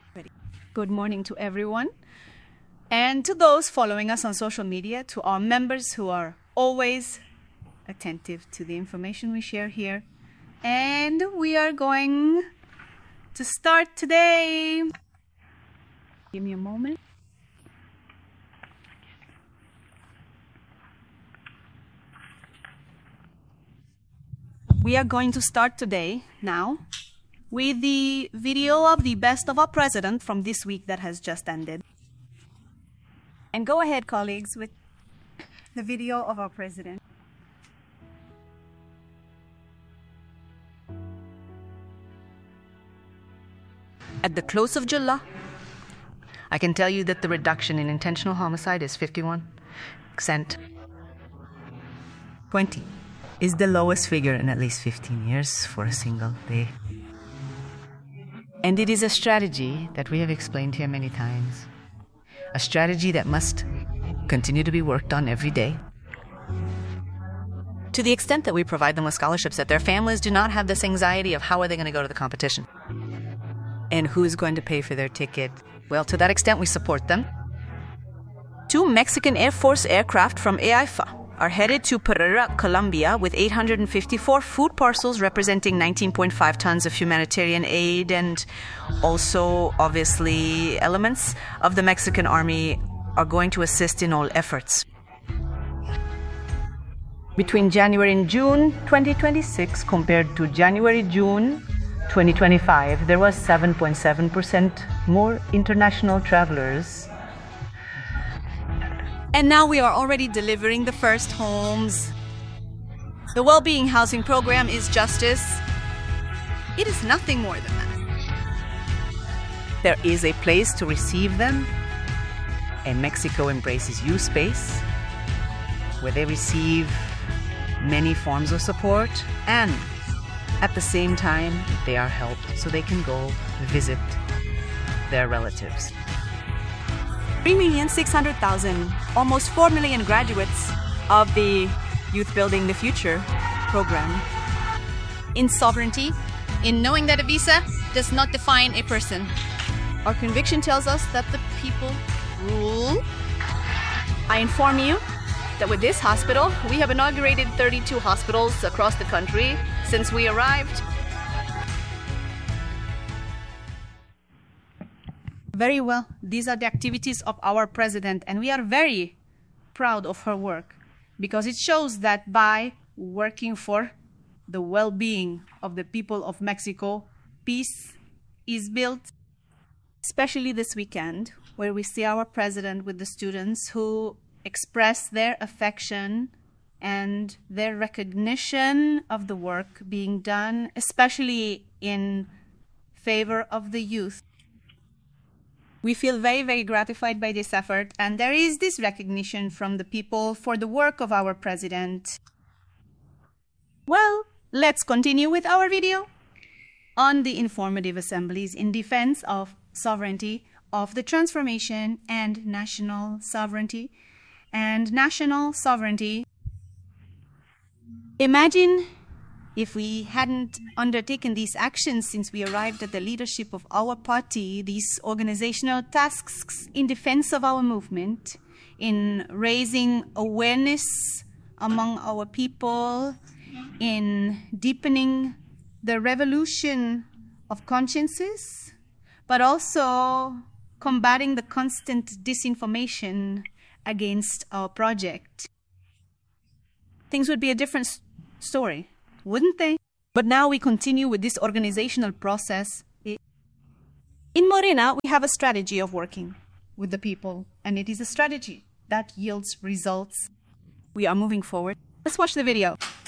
Good morning to everyone, and to those following us on social media, to our members who are always attentive to the information we share here. And we are going to start today. Give me a moment. We are going to start today, now, with the video of the best of our president from this week that has just ended. And go ahead, colleagues, with the video of our president. At the close of July, I can tell you that the reduction in intentional homicide is 51%. 20 is the lowest figure in at least 15 years for a single day. And it is a strategy that we have explained here many times. A strategy that must continue to be worked on every day. To the extent that we provide them with scholarships, that their families do not have this anxiety of how are they going to go to the competition. And who is going to pay for their ticket? Well, to that extent, we support them. 2 Mexican Air Force aircraft from AIFA are headed to Pereira, Colombia, with 854 food parcels representing 19.5 tons of humanitarian aid, and also, obviously, elements of the Mexican Army are going to assist in all efforts. Between January and June 2026 compared to January-June 2025, there was 7.7% more international travelers. And now we are already delivering the first homes. The well-being housing program is justice. It is nothing more than that. There is a place to receive them, and Mexico embraces U Space, where they receive many forms of support, and at the same time, they are helped so they can go visit their relatives. 3,600,000, almost 4 million graduates of the Youth Building the Future program. In sovereignty, in knowing that a visa does not define a person. Our conviction tells us that the people rule. I inform you that with this hospital, we have inaugurated 32 hospitals across the country since we arrived. Very well, these are the activities of our president, and we are very proud of her work because it shows that by working for the well-being of the people of Mexico, peace is built, especially this weekend, where we see our president with the students who express their affection and their recognition of the work being done, especially in favor of the youth. We feel very, very gratified by this effort, and there is this recognition from the people for the work of our president. Well, let's continue with our video on the informative assemblies in defense of sovereignty, of the transformation and national sovereignty. And national sovereignty. Imagine if we hadn't undertaken these actions since we arrived at the leadership of our party, these organizational tasks in defense of our movement, in raising awareness among our people, in deepening the revolution of consciences, but also combating the constant disinformation against our project. Things would be a different story, wouldn't they? But now we continue with this organizational process. In Morena, we have a strategy of working with the people, and it is a strategy that yields results. We are moving forward. Let's watch the video.